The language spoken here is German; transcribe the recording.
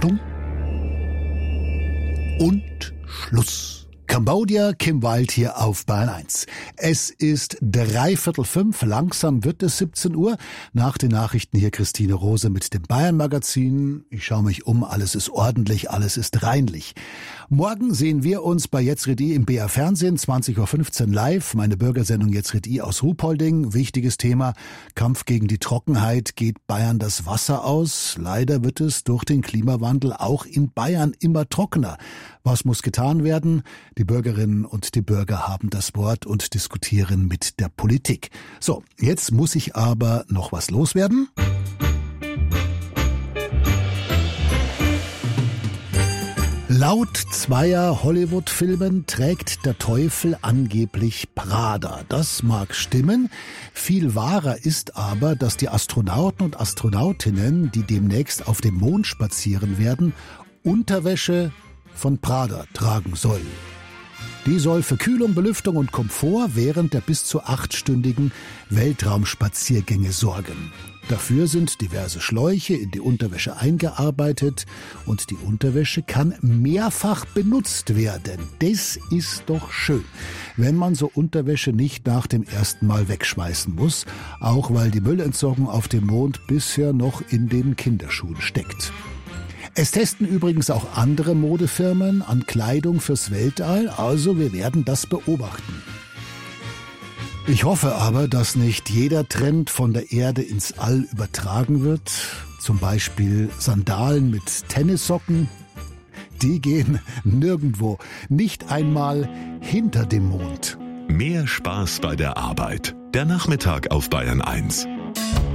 Achtung. Und Schluss. Cambodia, Kim Wilde hier auf Bayern 1. Es ist 4:45, langsam wird es 17 Uhr. Nach den Nachrichten hier Christine Rose mit dem Bayern-Magazin. Ich schaue mich um, alles ist ordentlich, alles ist reinlich. Morgen sehen wir uns bei Jetzt red I im BR Fernsehen, 20:15 Uhr live. Meine Bürgersendung Jetzt red I aus Ruhpolding. Wichtiges Thema, Kampf gegen die Trockenheit. Geht Bayern das Wasser aus? Leider wird es durch den Klimawandel auch in Bayern immer trockener. Was muss getan werden? Die Bürgerinnen und die Bürger haben das Wort und diskutieren mit der Politik. So, jetzt muss ich aber noch was loswerden. Laut zweier Hollywood-Filmen trägt der Teufel angeblich Prada. Das mag stimmen. Viel wahrer ist aber, dass die Astronauten und Astronautinnen, die demnächst auf dem Mond spazieren werden, Unterwäsche von Prada tragen sollen. Die soll für Kühlung, Belüftung und Komfort während der bis zu 8-stündigen Weltraumspaziergänge sorgen. Dafür sind diverse Schläuche in die Unterwäsche eingearbeitet und die Unterwäsche kann mehrfach benutzt werden. Das ist doch schön, wenn man so Unterwäsche nicht nach dem ersten Mal wegschmeißen muss, auch weil die Müllentsorgung auf dem Mond bisher noch in den Kinderschuhen steckt. Es testen übrigens auch andere Modefirmen an Kleidung fürs Weltall, also wir werden das beobachten. Ich hoffe aber, dass nicht jeder Trend von der Erde ins All übertragen wird. Zum Beispiel Sandalen mit Tennissocken. Die gehen nirgendwo, nicht einmal hinter dem Mond. Mehr Spaß bei der Arbeit. Der Nachmittag auf Bayern 1.